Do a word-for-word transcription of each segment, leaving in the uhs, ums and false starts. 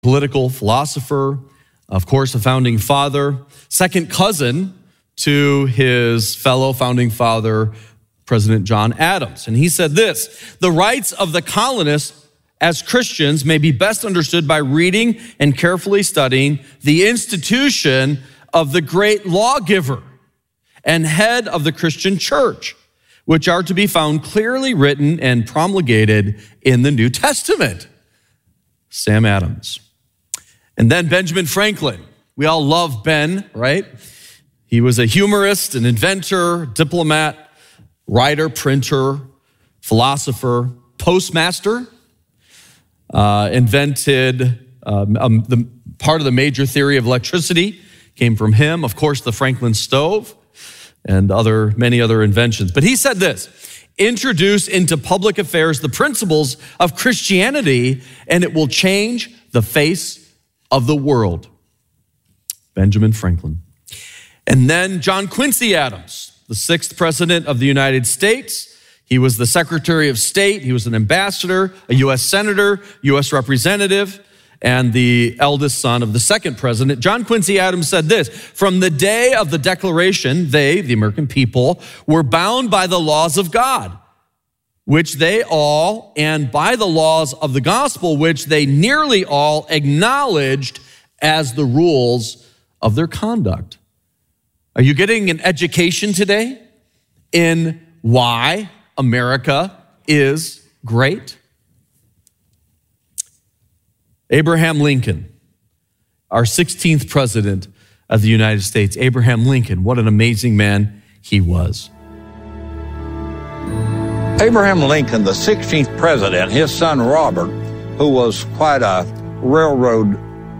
political philosopher, of course, a founding father, second cousin to his fellow founding father, President John Adams. And he said this: the rights of the colonists as Christians may be best understood by reading and carefully studying the institution of the great lawgiver and head of the Christian church, which are to be found clearly written and promulgated in the New Testament. Sam Adams. And then Benjamin Franklin. We all love Ben, right? He was a humorist, an inventor, diplomat, writer, printer, philosopher, postmaster, uh, invented um, um, the part of the major theory of electricity came from him. Of course, the Franklin stove and other many other inventions. But he said this: introduce into public affairs the principles of Christianity, and it will change the face of the world. Benjamin Franklin. And then John Quincy Adams, the sixth president of the United States. He was the Secretary of State. He was an ambassador, a U S senator, U S representative, and the eldest son of the second president. John Quincy Adams said this: from the day of the Declaration, they, the American people, were bound by the laws of God, which they all, and by the laws of the gospel, which they nearly all acknowledged as the rules of their conduct. Are you getting an education today in why America is great? Abraham Lincoln, our sixteenth president of the United States. Abraham Lincoln, what an amazing man he was. Abraham Lincoln, the sixteenth president, his son Robert, who was quite a railroad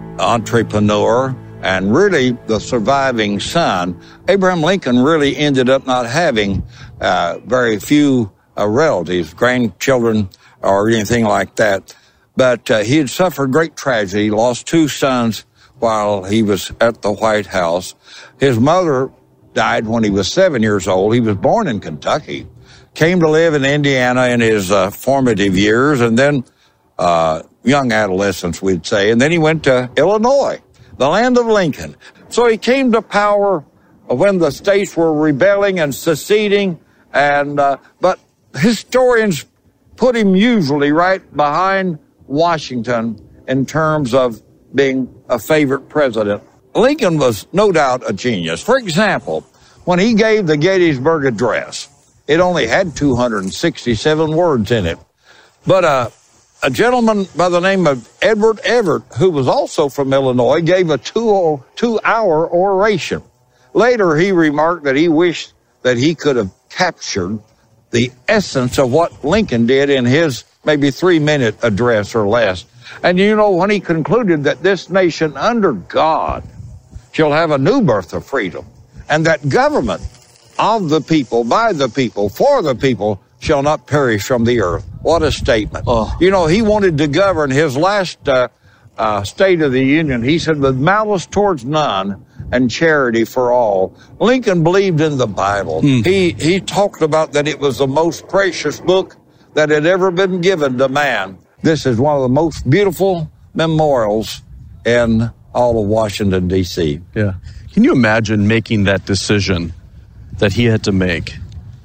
entrepreneur and really the surviving son, Abraham Lincoln really ended up not having uh, very few uh, relatives, grandchildren, or anything like that. But uh, he had suffered great tragedy, lost two sons while he was at the White House. His mother died when he was seven years old. He was born in Kentucky, came to live in Indiana in his uh, formative years, and then uh, young adolescence, we'd say. And then he went to Illinois, the land of Lincoln. So he came to power when the states were rebelling and seceding, and uh, but historians put him usually right behind Washington in terms of being a favorite president. Lincoln was no doubt a genius. For example, when he gave the Gettysburg Address, it only had two hundred sixty-seven words in it. But uh, a gentleman by the name of Edward Everett, who was also from Illinois, gave a two, two-hour oration. Later, he remarked that he wished that he could have captured the essence of what Lincoln did in his maybe three-minute address or less. And you know, when he concluded that this nation under God shall have a new birth of freedom, and that government of the people, by the people, for the people, shall not perish from the earth. What a statement. Oh. You know, he wanted to govern his last uh, uh, State of the Union. He said, with malice towards none and charity for all. Lincoln believed in the Bible. Mm. He, he talked about that it was the most precious book that had ever been given to man. This is one of the most beautiful memorials in all of Washington, D C Yeah. Can you imagine making that decision that he had to make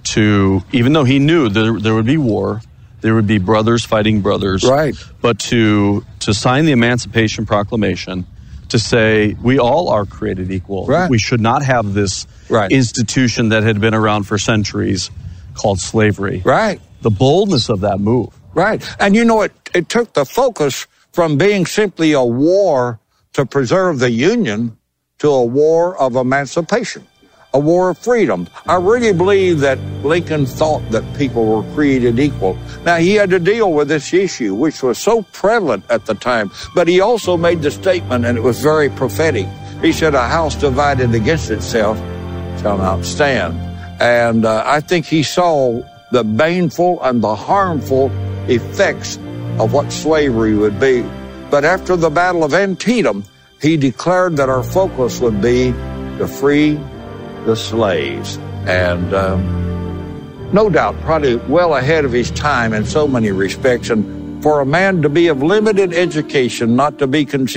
to, even though he knew there, there would be war, there would be brothers fighting brothers, right? But to to sign the Emancipation Proclamation, to say we all are created equal. Right. We should not have this right. institution that had been around for centuries called slavery. Right. The boldness of that move. Right. And you know, it, it took the focus from being simply a war to preserve the Union to a war of emancipation, a war of freedom. I really believe that Lincoln thought that people were created equal. Now, he had to deal with this issue, which was so prevalent at the time, but he also made the statement, and it was very prophetic. He said, a house divided against itself shall not stand. And uh, I think he saw the baneful and the harmful effects of what slavery would be. But after the Battle of Antietam, he declared that our focus would be to free the slaves. And um, no doubt, probably well ahead of his time in so many respects. And for a man to be of limited education not to be considered